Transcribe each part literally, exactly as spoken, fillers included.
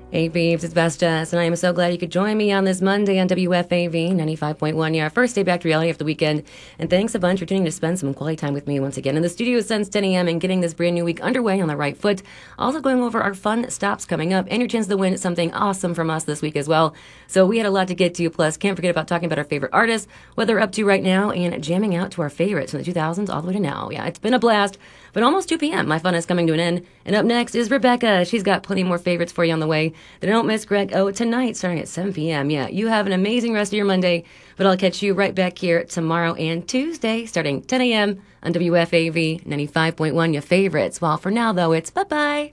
Hey peeps, it's Best Jess, and I am so glad you could join me on this Monday on W F A V ninety-five point one, yeah, our first day back to reality after the weekend. And thanks a bunch for tuning to spend some quality time with me once again in the studio since ten a.m. and getting this brand new week underway on the right foot. Also going over our fun stops coming up and your chance to win something awesome from us this week as well. So we had a lot to get to, plus can't forget about talking about our favorite artists, what they're up to right now, and jamming out to our favorites from the two thousands all the way to now. Yeah, it's been a blast, but almost two p.m. My fun is coming to an end. And up next is Rebecca. She's got plenty more favorites for you on the way. Then don't miss Greg O tonight starting at seven p.m. Yeah, you have an amazing rest of your Monday, but I'll catch you right back here tomorrow and Tuesday starting ten a.m. on W F A V ninety-five point one, your favorites. Well, for now, though, it's bye-bye.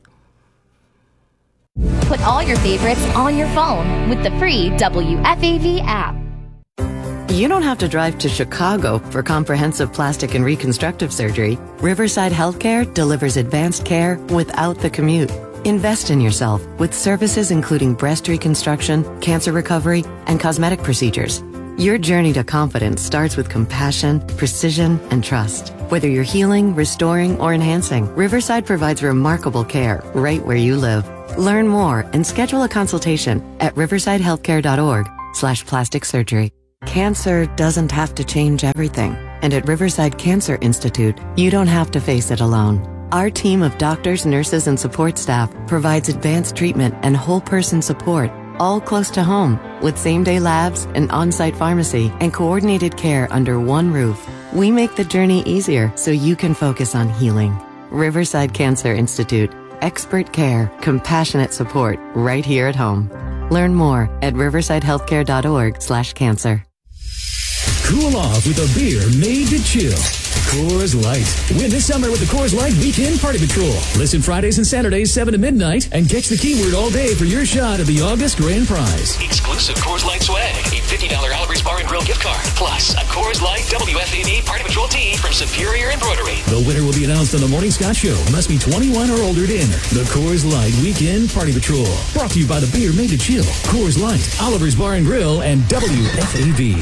Put all your favorites on your phone with the free W F A V app. You don't have to drive to Chicago for comprehensive plastic and reconstructive surgery. Riverside Healthcare delivers advanced care without the commute. Invest in yourself with services including breast reconstruction, cancer recovery, and cosmetic procedures. Your journey to confidence starts with compassion, precision, and trust. Whether you're healing, restoring, or enhancing, Riverside provides remarkable care right where you live. Learn more and schedule a consultation at riversidehealthcare.org slash plastic surgery. Cancer doesn't have to change everything. And at Riverside Cancer Institute, you don't have to face it alone. Our team of doctors, nurses, and support staff provides advanced treatment and whole person support, all close to home, with same-day labs, an on-site pharmacy, and coordinated care under one roof. We make the journey easier so you can focus on healing. Riverside Cancer Institute. Expert care, compassionate support, right here at home. Learn more at riversidehealthcare.org slash cancer. Cool off with a beer made to chill. Coors Light. Win this summer with the Coors Light Weekend Party Patrol. Listen Fridays and Saturdays, seven to midnight, and catch the keyword all day for your shot at the August grand prize. Exclusive Coors Light swag. A fifty dollars Oliver's Bar and Grill gift card. Plus, a Coors Light W F A V Party Patrol tee from Superior Embroidery. The winner will be announced on the Morning Scott Show. Must be twenty-one or older to enter. The Coors Light Weekend Party Patrol. Brought to you by the beer made to chill. Coors Light, Oliver's Bar and Grill, and W F A V.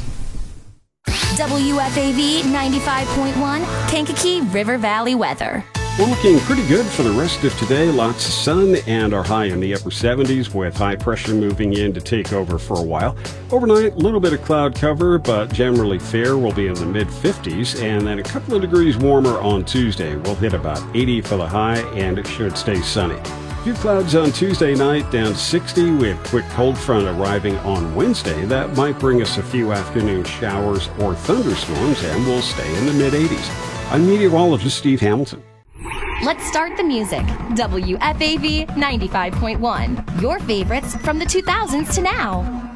W F A V ninety-five point one, Kankakee River Valley weather. We're looking pretty good for the rest of today. Lots of sun and our high in the upper seventies with high pressure moving in to take over for a while. Overnight, a little bit of cloud cover, but generally fair. We'll be in the mid fifties, and then a couple of degrees warmer on Tuesday. We'll hit about eighty for the high, and it should stay sunny. A few clouds on Tuesday night, down sixty. We have a quick cold front arriving on Wednesday. That might bring us a few afternoon showers or thunderstorms, and we'll stay in the mid eighties. I'm meteorologist Steve Hamilton. Let's start the music. W F A V ninety-five point one. Your favorites from the two thousands to now.